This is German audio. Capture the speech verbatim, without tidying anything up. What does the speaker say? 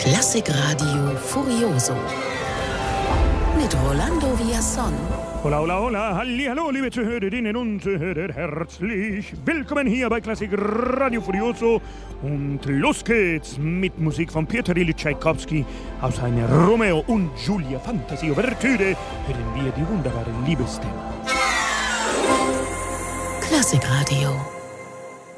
Klassikradio Furioso mit Rolando Villazón. Hola, hola, hola, hallihallo, liebe Zuhörerinnen und Zuhörer, herzlich willkommen hier bei Klassikradio Furioso und los geht's mit Musik von Piotr Ilyich Tschaikowski aus einer Romeo und Julia Fantasie Ouvertüre hören wir die wunderbare Liebesthema. Klassikradio